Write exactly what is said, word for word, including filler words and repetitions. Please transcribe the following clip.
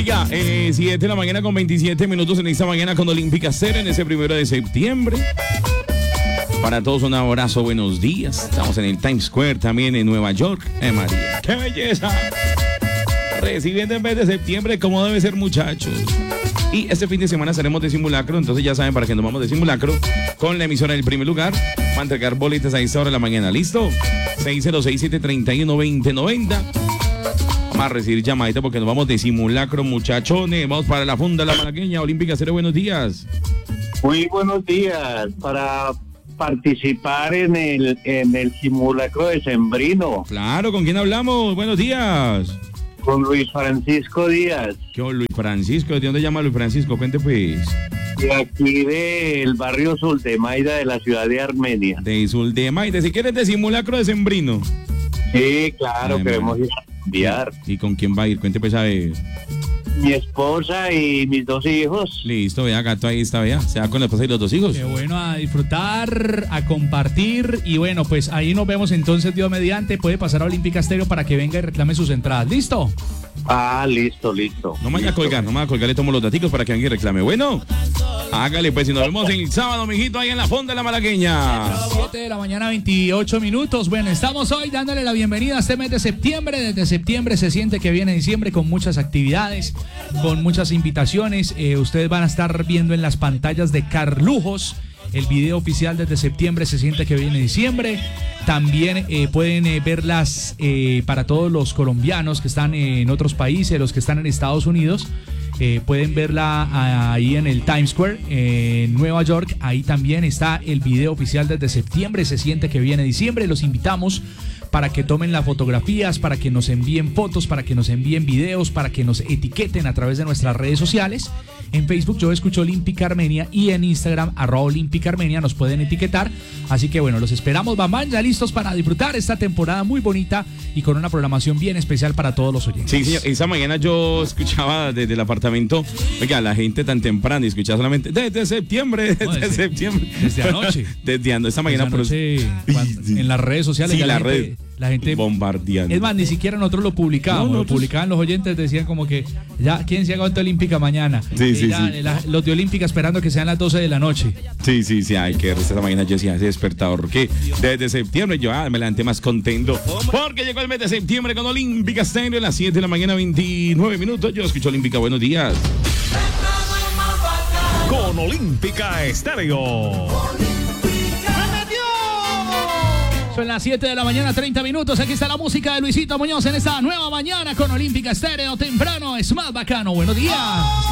Oiga, eh, siete de la mañana con veintisiete minutos en esta mañana con Olímpica Estéreo en ese primero de septiembre. Para todos un abrazo, buenos días. Estamos en el Times Square también en Nueva York. Eh, María, qué belleza. Recibiendo el mes de septiembre como debe ser, muchachos. Y este fin de semana estaremos de simulacro, entonces ya saben para qué nos vamos de simulacro con la emisora del primer lugar. Va a entregar boletas a esta hora de la mañana, ¿listo? seis cero seis, siete tres uno, dos cero nueve cero. Vamos a recibir llamadita porque nos vamos de simulacro, muchachones. Vamos para la funda La Malagueña, Olímpica Estéreo, buenos días. Muy buenos días. Para participar en el, en el simulacro de Sembrino. Claro, ¿con quién hablamos? Buenos días. Con Luis Francisco Díaz. ¿Qué, Luis Francisco? ¿De dónde llama Luis Francisco? Cuente pues. De aquí del barrio Suldemaida de la ciudad de Armenia. De Suldemaida, si quieres de simulacro de Sembrino. Sí, claro, Ay, queremos ir a enviar. ¿Y con quién va a ir? Cuente pues a ver. Mi esposa y mis dos hijos. Listo, vea, gato, ahí está, vea. Se va con la esposa y los dos hijos. Qué bueno, a disfrutar, a compartir. Y bueno, pues ahí nos vemos entonces, Dios mediante. Puede pasar a Olímpica Estéreo para que venga y reclame sus entradas. ¿Listo? Ah, listo, listo. No me vaya a colgar, no me vaya a colgar, le tomo los daticos para que venga y reclame. Bueno, hágale pues, y nos vemos el sábado, mijito, ahí en la fonda de La Malagueña. siete de la mañana, veintiocho minutos. Bueno, estamos hoy dándole la bienvenida a este mes de septiembre. Desde septiembre se siente que viene diciembre con muchas actividades, con muchas invitaciones. Eh, ustedes van a estar viendo en las pantallas de Carlujos el video oficial. Desde septiembre se siente que viene diciembre. También eh, pueden eh, verlas eh, para todos los colombianos que están eh, en otros países, los que están en Estados Unidos. Eh, pueden verla ah, ahí en el Times Square eh, en Nueva York. Ahí también está el video oficial. Desde septiembre se siente que viene diciembre. Los invitamos para que tomen las fotografías, para que nos envíen fotos, para que nos envíen videos, para que nos etiqueten a través de nuestras redes sociales. En Facebook Yo Escucho Olímpica Armenia y en Instagram arroba Olímpica Armenia nos pueden etiquetar. Así que bueno, los esperamos, mamá, ya listos para disfrutar esta temporada muy bonita y con una programación bien especial para todos los oyentes. Sí, señor, esa mañana yo escuchaba desde el apartamento, oiga, la gente tan temprana y escuchaba solamente desde septiembre, desde, no, desde septiembre. Desde anoche. Desde anoche, esta mañana. Desde anoche, pero... cuando, en las redes sociales. Sí, ya la, la red. gente, la gente bombardeando. Es más, ni siquiera nosotros lo publicábamos, no, no, lo publicaban los oyentes, decían como que ya, ¿quién se haga otra olímpica mañana? Sí, sí, ya, sí. La, los de Olímpica esperando que sean las doce de la noche. Sí, sí, sí, ay, que esta mañana yo decía ese despertador, que desde septiembre yo ah, me levanté más contento, porque llegó el mes de septiembre con Olímpica Estéreo a las siete de la mañana, veintinueve minutos. Yo escucho Olímpica, buenos días. Con Olímpica Estéreo. Son las siete de la mañana, treinta minutos. Aquí está la música de Luisito Muñoz en esta nueva mañana con Olímpica Estéreo. Temprano es más bacano. Buenos días.